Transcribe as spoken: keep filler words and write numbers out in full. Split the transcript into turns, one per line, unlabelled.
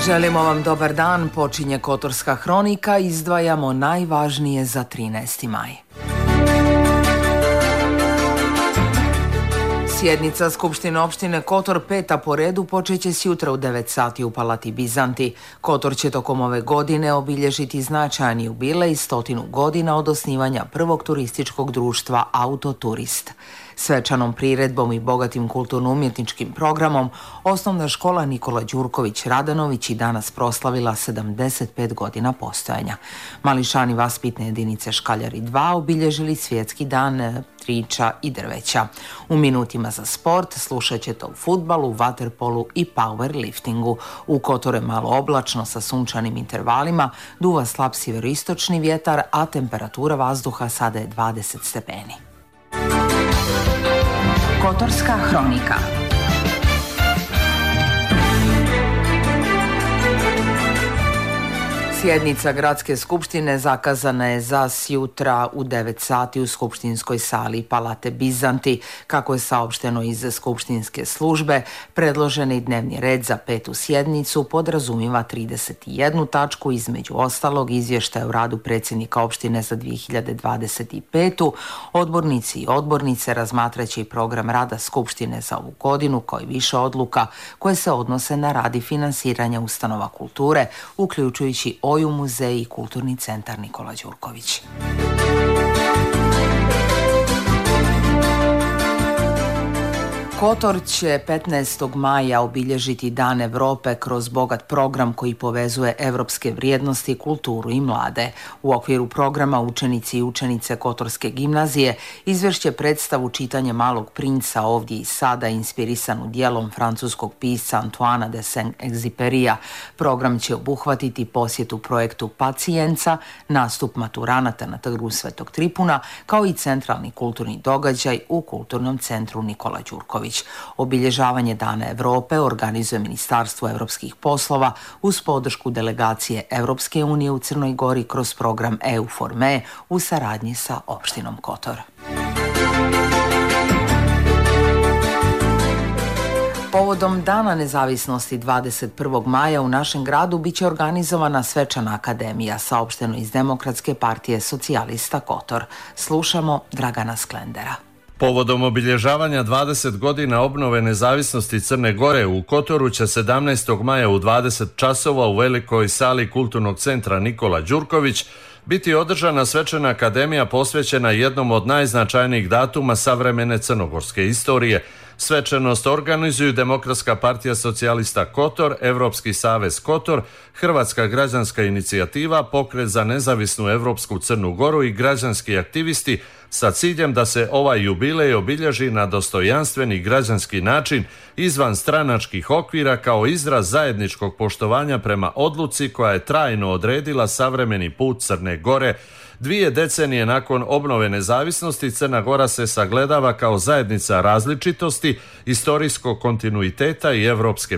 Želimo vam dobar dan, počinje Kotorska hronika, izdvajamo najvažnije za trinaesti maj. Sjednica Skupštine opštine Kotor, peta po redu, počeće sjutra u devet sati u Palati Bizanti. Kotor će tokom ove godine obilježiti značajan jubilej stotinu godina od osnivanja prvog turističkog društva Autoturist. Svečanom priredbom i bogatim kulturno-umjetničkim programom osnovna škola Nikola Đurković Radanović i danas proslavila sedamdeset pet godina postojanja. Mališani vaspitne jedinice Škaljari dva obilježili svjetski dan triča i drveća. U minutima za sport slušat ćete o fudbalu, vaterpolu i powerliftingu. U Kotoru je malo oblačno sa sunčanim intervalima, duva slab sjeveroistočni vjetar, a temperatura vazduha sada je dvadeset stepeni. Kotorska hronika. Sjednica Gradske skupštine zakazana je za sjutra u devet sati u skupštinskoj sali Palate Bizanti. Kako je saopšteno iz skupštinske službe, predloženi dnevni red za petu sjednicu podrazumiva trideset jednu tačku, između ostalog izvještaj o radu predsjednika opštine za dvije hiljade dvadeset petu. Odbornici i odbornice razmatraće i program rada skupštine za ovu godinu, kao i više odluka koje se odnose na rad i finansiranja ustanova kulture, uključujući Oju muzej i Kulturni centar Nikola Đurković. Kotor će petnaestog maja obilježiti Dan Evrope kroz bogat program koji povezuje evropske vrijednosti, kulturu i mlade. U okviru programa učenici i učenice Kotorske gimnazije izvešće predstavu čitanje Malog princa ovdje i sada, inspirisanu djelom francuskog pisca Antoana de Saint-Exupéryja. Program će obuhvatiti posjetu projektu Pacijenca, nastup maturanata na trgu Svetog Tripuna, kao i centralni kulturni događaj u Kulturnom centru Nikola Đurković. Obilježavanje Dana Evrope organizuje Ministarstvo evropskih poslova uz podršku delegacije Evropske unije u Crnoj Gori kroz program E U for Me u saradnji sa opštinom Kotor. Povodom Dana nezavisnosti dvadeset prvog maja u našem gradu biće organizovana svečana akademija, saopšteno iz Demokratske partije socijalista Kotor. Slušamo Dragana Sklendera.
Povodom obilježavanja dvadeset godina obnove nezavisnosti Crne Gore u Kotoru će sedamnaestog maja u dvadeset časova u velikoj sali Kulturnog centra Nikola Đurković biti održana svečana akademija posvećena jednom od najznačajnijih datuma savremene crnogorske istorije. Svečanost organizuju Demokratska partija socijalista Kotor, Evropski savez Kotor, Hrvatska građanska inicijativa, Pokret za nezavisnu Evropsku Crnu Goru i građanski aktivisti sa ciljem da se ovaj jubilej obilježi na dostojanstveni građanski način izvan stranačkih okvira kao izraz zajedničkog poštovanja prema odluci koja je trajno odredila savremeni put Crne Gore. Dvije decenije nakon obnove nezavisnosti Crna Gora se sagledava kao zajednica različitosti, istorijskog kontinuiteta i evropske